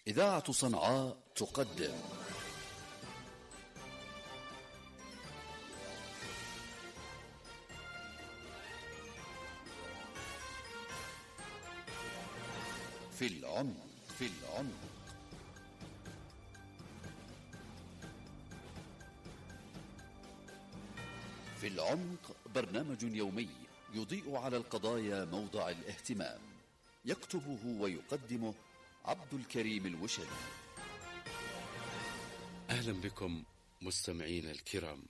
إذاعة صنعاء تقدم في العمق. في العمق برنامج يومي يضيء على القضايا موضع الاهتمام، يكتبه ويقدمه عبد الكريم الوشلي. أهلا بكم مستمعين الكرام.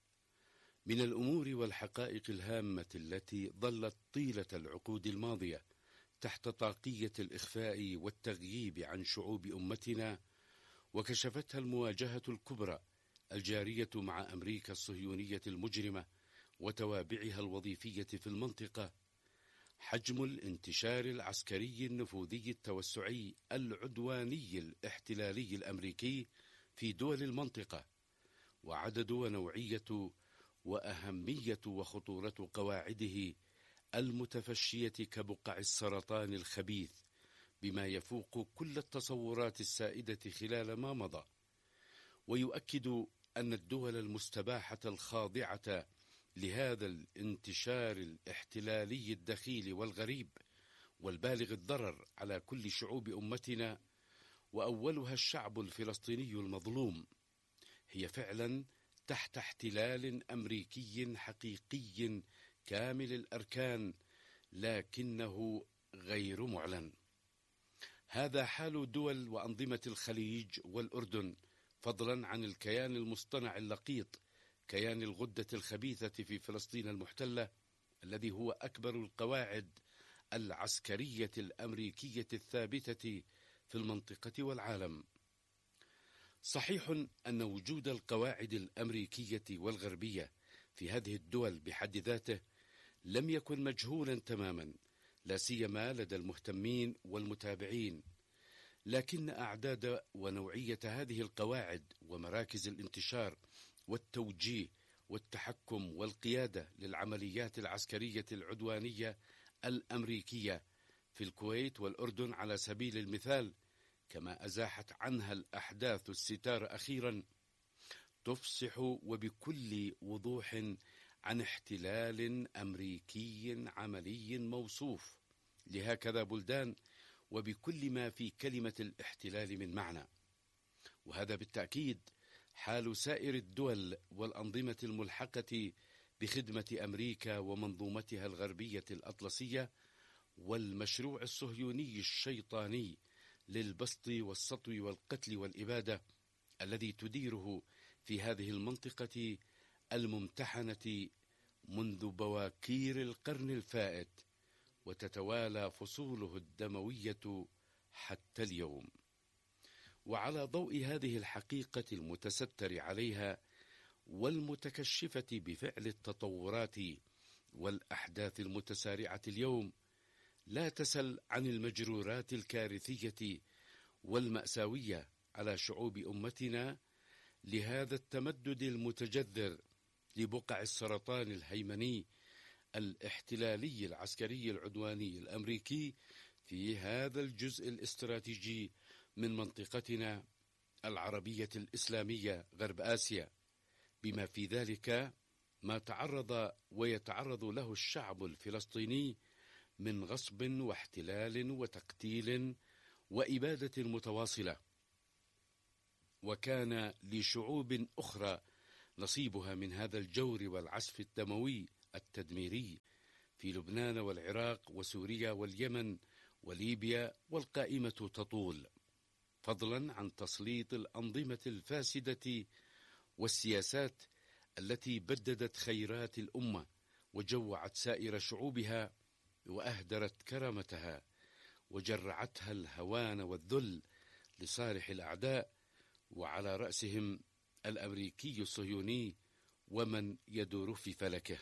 من الأمور والحقائق الهامة التي ظلت طيلة العقود الماضية تحت طاقية الإخفاء والتغييب عن شعوب أمتنا، وكشفتها المواجهة الكبرى الجارية مع أمريكا الصهيونية المجرمة وتوابعها الوظيفية في المنطقة، حجم الانتشار العسكري النفوذي التوسعي العدواني الاحتلالي الأمريكي في دول المنطقة، وعدد ونوعية وأهمية وخطورة قواعده المتفشية كبقع السرطان الخبيث بما يفوق كل التصورات السائدة خلال ما مضى، ويؤكد أن الدول المستباحة الخاضعة لهذا الانتشار الاحتلالي الدخيل والغريب والبالغ الضرر على كل شعوب أمتنا، وأولها الشعب الفلسطيني المظلوم، هي فعلا تحت احتلال أمريكي حقيقي كامل الأركان، لكنه غير معلن. هذا حال دول وأنظمة الخليج والأردن، فضلا عن الكيان المصطنع اللقيط، كيان الغدة الخبيثة في فلسطين المحتلة، الذي هو أكبر القواعد العسكرية الأمريكية الثابتة في المنطقة والعالم. صحيح أن وجود القواعد الأمريكية والغربية في هذه الدول بحد ذاته لم يكن مجهولا تماما، لا سيما لدى المهتمين والمتابعين، لكن أعداد ونوعية هذه القواعد ومراكز الانتشار والتوجيه والتحكم والقيادة للعمليات العسكرية العدوانية الأمريكية في الكويت والأردن على سبيل المثال، كما أزاحت عنها الأحداث الستار أخيرا، تفصح وبكل وضوح عن احتلال أمريكي عملي موصوف لهكذا بلدان وبكل ما في كلمة الاحتلال من معنى. وهذا بالتأكيد حال سائر الدول والأنظمة الملحقة بخدمة أمريكا ومنظومتها الغربية الأطلسية والمشروع الصهيوني الشيطاني للبسط والسطو والقتل والإبادة الذي تديره في هذه المنطقة الممتحنة منذ بواكير القرن الفائت، وتتوالى فصوله الدموية حتى اليوم. وعلى ضوء هذه الحقيقة المتستر عليها والمتكشفة بفعل التطورات والأحداث المتسارعة اليوم، لا تسل عن المجرورات الكارثية والمأساوية على شعوب أمتنا لهذا التمدد المتجذر لبقع السرطان الهيمني الاحتلالي العسكري العدواني الأمريكي في هذا الجزء الاستراتيجي من منطقتنا العربية الإسلامية غرب آسيا، بما في ذلك ما تعرض ويتعرض له الشعب الفلسطيني من غصب واحتلال وتقتيل وإبادة متواصلة. وكان لشعوب أخرى نصيبها من هذا الجور والعسف الدموي التدميري في لبنان والعراق وسوريا واليمن وليبيا، والقائمة تطول، فضلا عن تسليط الأنظمة الفاسدة والسياسات التي بددت خيرات الأمة وجوعت سائر شعوبها وأهدرت كرامتها وجرعتها الهوان والذل لصالح الأعداء، وعلى رأسهم الأمريكي الصهيوني ومن يدور في فلكه.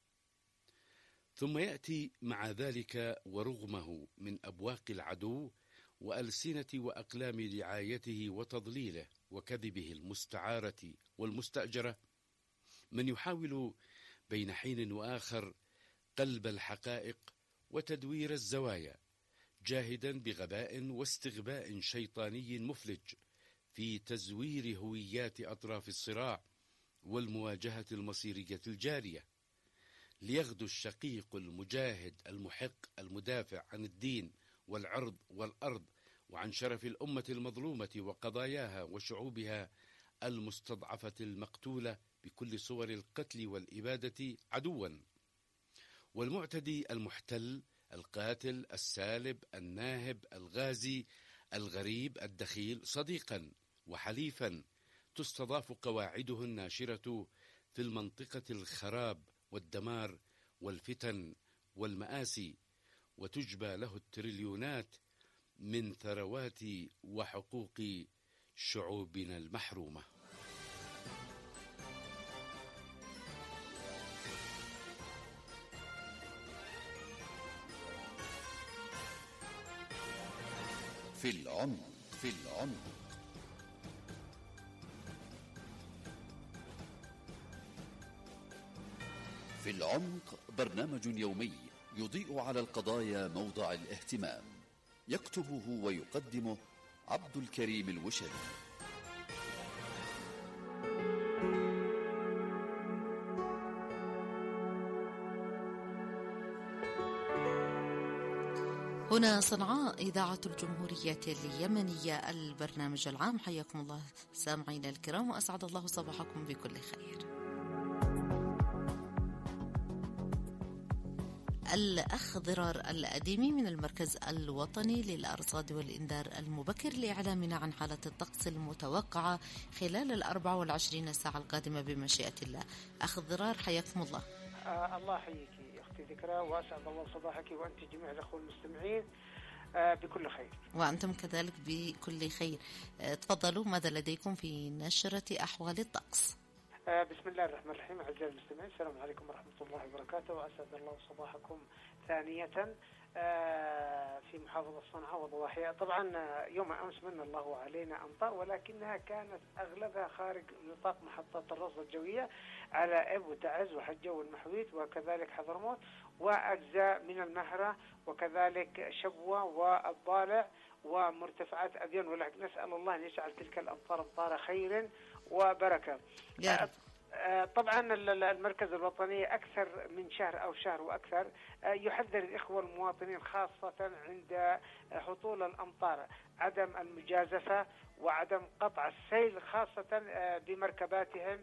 ثم يأتي مع ذلك ورغمه من أبواق العدو وألسنة وأقلام دعايته وتضليله وكذبه المستعارة والمستأجرة من يحاول بين حين وآخر قلب الحقائق وتدوير الزوايا، جاهدا بغباء واستغباء شيطاني مفلج في تزوير هويات أطراف الصراع والمواجهة المصيرية الجارية، ليغدو الشقيق المجاهد المحق المدافع عن الدين والعرض والأرض وعن شرف الأمة المظلومة وقضاياها وشعوبها المستضعفة المقتولة بكل صور القتل والإبادة عدوا، والمعتدي المحتل القاتل السالب الناهب الغازي الغريب الدخيل صديقا وحليفا تستضاف قواعده الناشرة في المنطقة الخراب والدمار والفتن والمآسي، وتجبى له التريليونات من ثروات وحقوق شعوبنا المحرومة. في العمق. في العمق. في العمق برنامج يومي يضيء على القضايا موضع الاهتمام، يكتبه ويقدمه عبد الكريم الوشلي. هنا صنعاء إذاعة الجمهورية اليمنية، البرنامج العام. حياكم الله سامعينا الكرام، وأسعد الله صباحكم بكل خير. الأخ ضرار الأديمي من المركز الوطني للأرصاد والإنذار المبكر لإعلامنا عن حالة الطقس المتوقعة خلال 24 ساعة القادمة بمشيئة الله. أخ ضرار حياكم الله. الله يحييك أختي ذكرى، وأسعد الله صباحك وأنت جميع الأخوة المستمعين بكل خير. وأنتم كذلك بكل خير. تفضلوا، ماذا لديكم في نشرة أحوال الطقس؟ بسم الله الرحمن الرحيم. أعزائي المستمعين، السلام عليكم ورحمة الله وبركاته، وأسعد الله صباحكم ثانية في محافظة صنعاء وضواحيها. طبعا يوم أمس من الله علينا أمطار، ولكنها كانت أغلبها خارج نطاق محطات الرصد الجوية على إب وتعز وحجة والمحويت وكذلك حضرموت وأجزاء من المهرة وكذلك شبوة والضالع ومرتفعات أبين، ولكن نسأل الله أن يجعل تلك الأمطار أمطار خير وبركة. طبعا المركز الوطني أكثر من شهر أو شهر وأكثر يحذر الإخوة المواطنين خاصة عند هطول الأمطار عدم المجازفة وعدم قطع السيل خاصة بمركباتهم،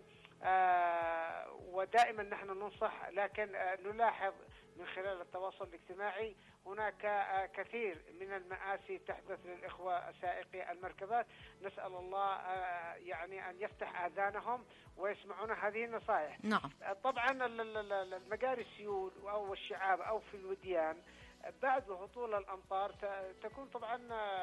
ودائما نحن ننصح، لكن نلاحظ من خلال التواصل الاجتماعي هناك كثير من المآسي تحدث للإخوة سائقي المركبات. نسأل الله يعني أن يفتح آذانهم ويسمعون هذه النصائح. نعم. طبعا المجاري السيول أو الشعاب أو في الوديان بعد هطول الأمطار تكون طبعا،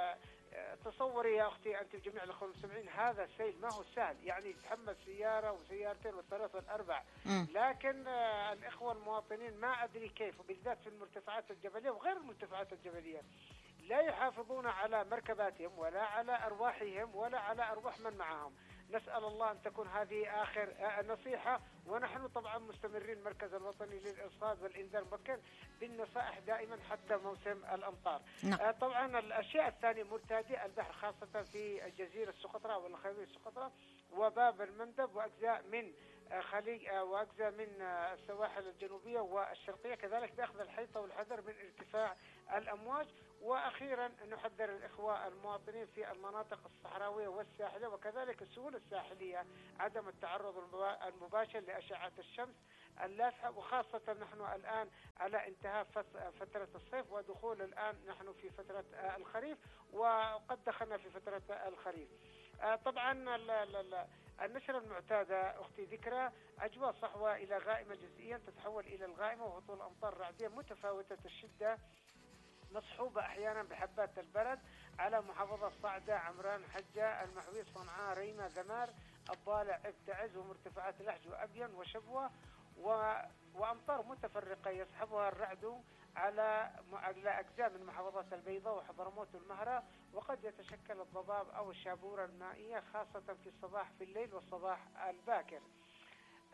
تصوري يا أختي أنت وجميع الأخوة المستمعين، هذا السيل ما هو سهل، يعني يتحمل سيارة وسيارتين والثلاث والأربع، لكن الإخوة المواطنين ما أدري كيف، وبالذات في المرتفعات الجبلية وغير المرتفعات الجبلية، لا يحافظون على مركباتهم ولا على أرواحهم ولا على أرواح من معهم. نسأل الله أن تكون هذه آخر نصيحة، ونحن طبعا مستمرين المركز الوطني للإرصاد والإنذار المبكر بالنصائح دائما حتى موسم الأمطار. طبعا الأشياء الثانية مرتادي البحر خاصة في جزيرة سقطرى والخليج سقطرى وباب المندب وأجزاء من خليج وأجزاء من السواحل الجنوبية والشرقية، كذلك بأخذ الحيطة والحذر من ارتفاع الأمواج. وأخيرا نحذر الإخوة المواطنين في المناطق الصحراوية والساحلية وكذلك السهول الساحلية عدم التعرض المباشر لأشعة الشمس اللافحة، وخاصة نحن الآن على انتهاء فترة الصيف ودخول الآن نحن في فترة الخريف، وقد دخلنا في فترة الخريف. طبعا النشرة المعتادة أختي ذكرى، أجواء صحوة إلى غائمة جزئيا تتحول إلى الغائمة وهطول أمطار رعدية متفاوتة الشدة مصحوبة أحيانا بحبات البرد على محافظة صعدة، عمران، حجة، المحويط، صنعاء، ريمة، ذمار، الضالع، ابتعز ومرتفعات الأحج وأبين وشبوة، وأمطار متفرقة يصحبها الرعد على أجزاء من محافظات البيضاء وحضرموت والمهرة، وقد يتشكل الضباب أو الشابورة المائية خاصة في الصباح في الليل والصباح الباكر.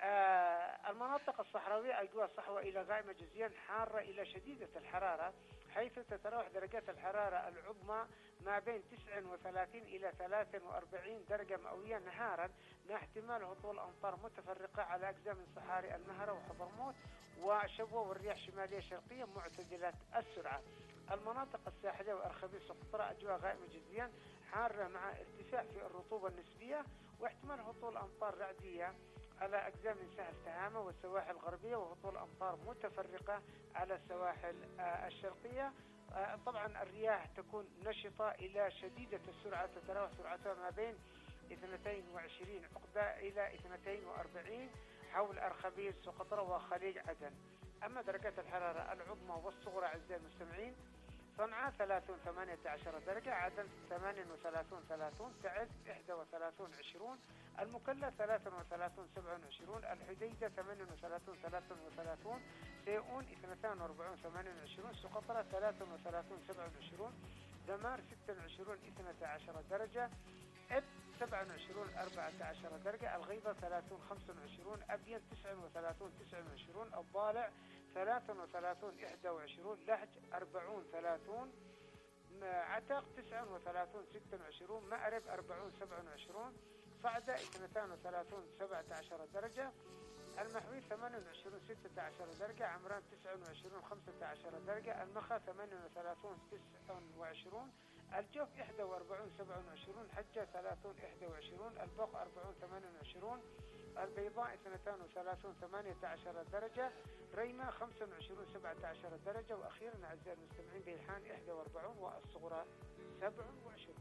المناطق الصحراوية أجواء صحوة إلى غائمة جزئيا حارة إلى شديدة الحرارة، حيث تتراوح درجات الحرارة العظمى ما بين 39 إلى 43 درجة مئوية نهارا، مع احتمال هطول أمطار متفرقة على أجزاء من صحاري المهرة وحضرموت وشبوة، والرياح شمالية شرقية معتدلة السرعة. المناطق الساحلية وأرخبيل سقطرى أجواء غائمة جزئيا حارة مع ارتفاع في الرطوبة النسبية، واحتمال هطول أمطار رعدية على أجزاء من ساحل تهامة والسواحل الغربية، وهطول أمطار متفرقة على السواحل الشرقية. طبعا الرياح تكون نشطة إلى شديدة السرعة، تتراوح سرعتها ما بين 22 عقدة إلى 42 حول أرخبيل سقطرى وخليج عدن. أما درجات الحرارة العظمى والصغرى أعزائي المستمعين: صنعاء 30 18 درجة، عدن 38 30، تعز 31 20، المكلا 33 27، الحديدة 38 33، سيئون 42 28، سقطرى 33 27، دمار 26 12 درجة، إب 27 14 درجة، الغيضة 30 25، أبين 39 29، الضالع 33 21، لهج 40 30، عتق 39 26، مأرب 40 27، صعدة 32 17 درجة، المحوي 28 16 درجة، عمران 29 15 درجة، المخا 38 29، الجوف 41 27، حجة 30 21، البق 40 28، البيضاء 32 18 درجة، ريمة 25 17 درجة، وأخيرا أعزائي المستمعين بيلحان 41 والصغرى 27.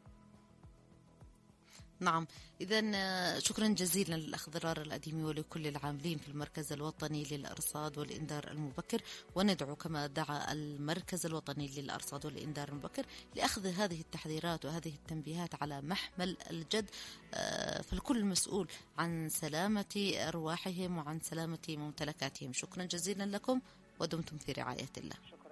نعم، إذن شكرا جزيلا للأخ ضرار الأديمي ولكل العاملين في المركز الوطني للأرصاد والإنذار المبكر، وندعو كما دعا المركز الوطني للأرصاد والإنذار المبكر لأخذ هذه التحذيرات وهذه التنبيهات على محمل الجد، فالكل مسؤول عن سلامة أرواحهم وعن سلامة ممتلكاتهم. شكرا جزيلا لكم ودمتم في رعاية الله. شكرا.